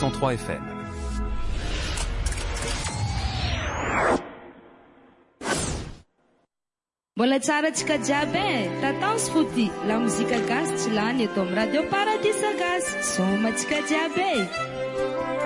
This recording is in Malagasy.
103 FM. Mbola tsara antsika jiaby tatao sy fody la mozika gasy tsy lany eto amin'ny radio Paradisa Gasy. Somatsika jiaby.